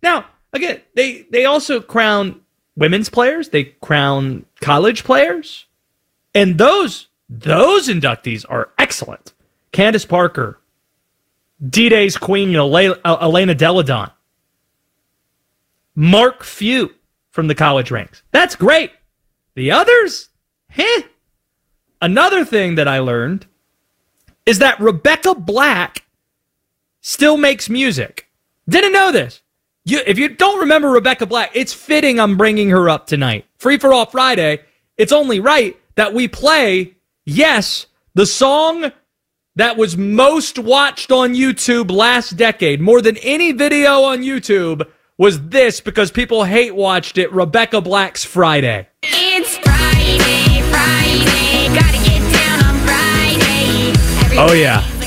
Now, again, they also crown women's players. They crown college players. And those inductees are excellent. Candace Parker, D-Day's queen, Elena Delle Donne, Mark Few from the college ranks. That's great. The others, Another thing that I learned is that Rebecca Black still makes music. Didn't know this. If you don't remember Rebecca Black, it's fitting I'm bringing her up tonight. Free for All Friday. It's only right that we play, yes, the song that was most watched on YouTube last decade. More than any video on YouTube was this, because people hate watched it, Rebecca Black's Friday. It's Friday, Friday, gotta get down on Friday. Oh yeah.